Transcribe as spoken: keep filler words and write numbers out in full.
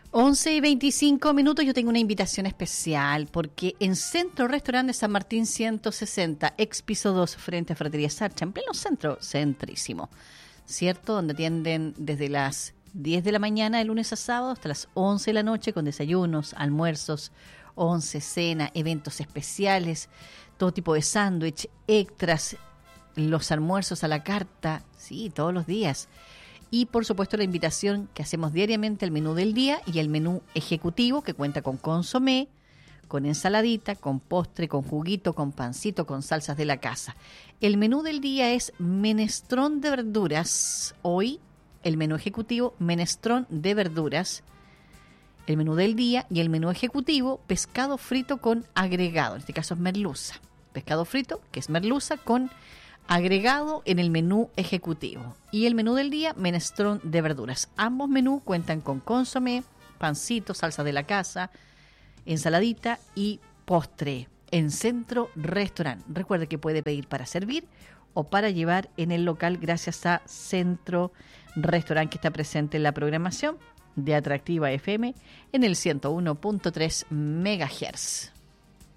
once y veinticinco minutos, yo tengo una invitación especial porque en Centro Restaurante de San Martín ciento sesenta, ex piso dos, frente a Fratería Sarcha, en pleno centro, centrísimo, ¿cierto? Donde atienden desde las diez de la mañana de lunes a sábado hasta las once de la noche con desayunos, almuerzos, once, cena, eventos especiales, todo tipo de sándwich, extras, los almuerzos a la carta, sí, todos los días. Y por supuesto la invitación que hacemos diariamente al menú del día y el menú ejecutivo que cuenta con consomé, con ensaladita, con postre, con juguito, con pancito, con salsas de la casa. El menú del día es menestrón de verduras. Hoy el menú ejecutivo, menestrón de verduras. El menú del día y el menú ejecutivo, pescado frito con agregado. En este caso es merluza. Pescado frito, que es merluza, con agregado en el menú ejecutivo. Y el menú del día, menestrón de verduras. Ambos menús cuentan con consomé, pancito, salsa de la casa, ensaladita y postre en Centro Restaurant. Recuerde que puede pedir para servir o para llevar en el local gracias a Centro Restaurant, que está presente en la programación de Atractiva F M en el ciento uno punto tres megahertz.